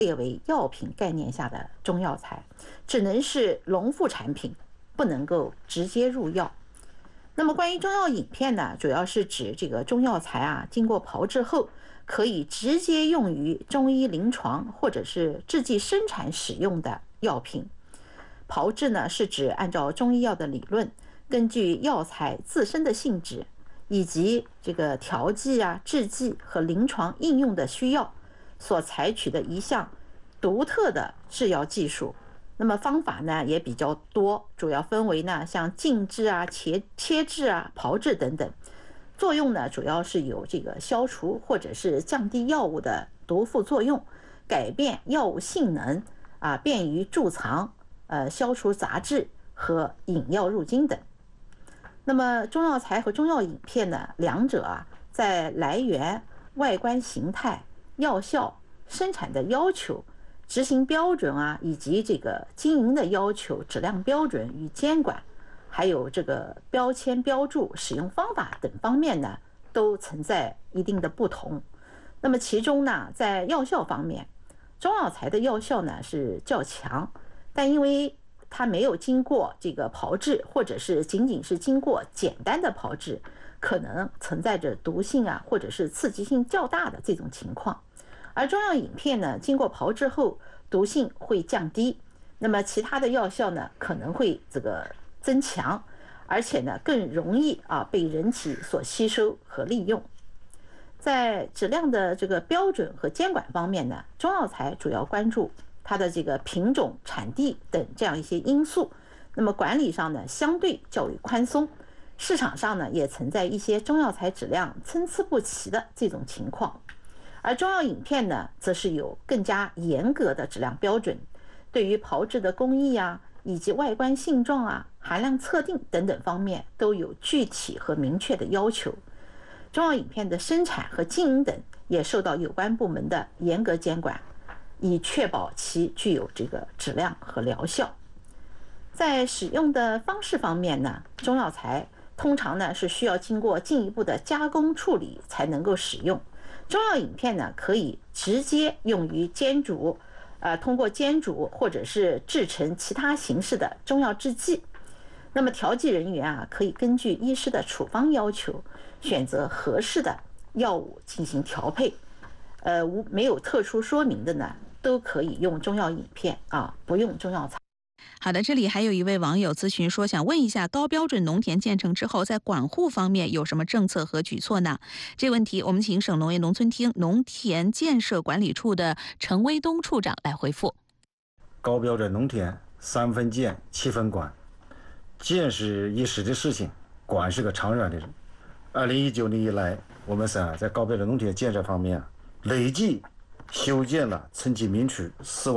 列为药品概念下的中药材，只能是农副产品，不能够直接入药。那么关于中药饮片呢，主要是指这个中药材经过炮制后，可以直接用于中医临床或者是制剂生产使用的药品。炮制呢，是指按照中医药的理论，根据药材自身的性质以及这个调剂制剂和临床应用的需要所采取的一项独特的制药技术。那么方法呢也比较多，主要分为呢像静制切制炮制等等。作用呢主要是有这个消除或者是降低药物的毒副作用，改变药物性能便于贮藏、消除杂质和引药入经等。那么中药材和中药饮片呢，两者在来源、外观形态、药效、生产的要求、执行标准以及这个经营的要求、质量标准与监管，还有这个标签标注、使用方法等方面呢，都存在一定的不同。那么其中呢，在药效方面，中药材的药效呢是较强，但因为它没有经过这个炮制，或者是仅仅是经过简单的炮制，可能存在着毒性或者是刺激性较大的这种情况。而中药饮片呢，经过炮制后毒性会降低，那么其他的药效呢可能会这个增强，而且呢更容易被人体所吸收和利用。在质量的这个标准和监管方面呢，中药材主要关注它的这个品种、产地等这样一些因素，那么管理上呢相对较为宽松。市场上呢也存在一些中药材质量参差不齐的这种情况。而中药饮片呢，则是有更加严格的质量标准，对于炮制的工艺以及外观性状含量测定等等方面都有具体和明确的要求。中药饮片的生产和经营等也受到有关部门的严格监管，以确保其具有这个质量和疗效。在使用的方式方面呢，中药材通常呢是需要经过进一步的加工处理才能够使用。中药饮片呢，可以直接用于煎煮，通过煎煮或者是制成其他形式的中药制剂。那么调剂人员可以根据医师的处方要求，选择合适的药物进行调配。没有特殊说明的呢，都可以用中药饮片不用中药材。 好的，这里还有一位网友咨询说，想问一下，高标准农田建成之后，在管护方面有什么政策和举措呢？这个问题我们请省农业农村厅农田建设管理处的陈威东处长来回复。 高标准农田3分建7分管，建是一时的事情，管是个长远的人。2019年以来，我们省在高标准农田建设方面累计修建了村级民区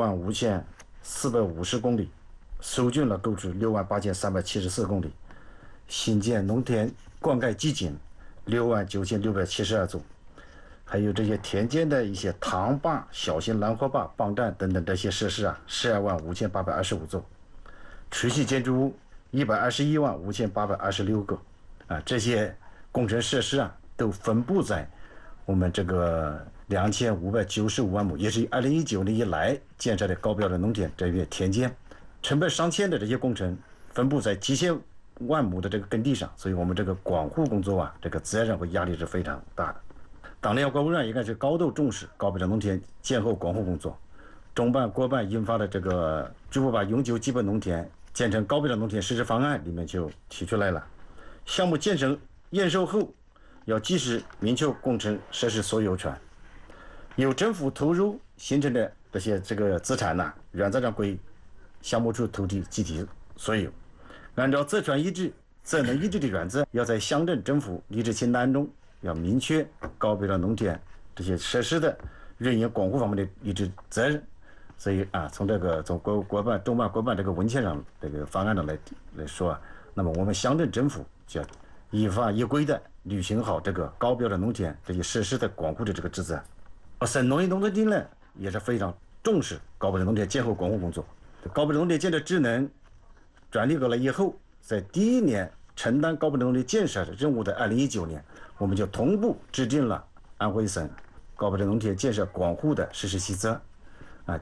45450公里，收竣了购置68374公里，新建农田灌溉基井69672座，还有这些田间的一些塘坝、小型拦河坝、泵站等等这些设施125825座，持续建筑物1215826个这些工程设施都分布在我们这个2595万亩，也是2019年以来建设的高标准农田这些田间，成本上千的这些工程分布在几千万亩的这个耕地上，所以我们这个管护工作这个责任和压力是非常大的。党的要管委员应该是高度重视高标准农田建后管护工作。中办国办印发的这个逐步把永久基本农田建成高标准农田实施方案里面就提出来了，项目建成验收后要及时明确工程设施所有权，由政府投入形成的这个资产原则上归项目处土地集体所有，按照责权一致、责能一致的原则，要在乡镇政府立志清单中要明确高标准农田这些设施的运营管护方面的一致责任。所以从国办、中办、国办这个文件上这个方案上来说那么我们乡镇政府就要依法依规的履行好这个高标准农田这些设施的管护的这个职责。省农业农村厅呢也是非常重视高标准农田建后管护工作。高标准农田建设职能转立过来以后，在第一年承担高标准农田建设任务的2019年，我们就同步制定了安徽省高标准农田建设管护的实施细则。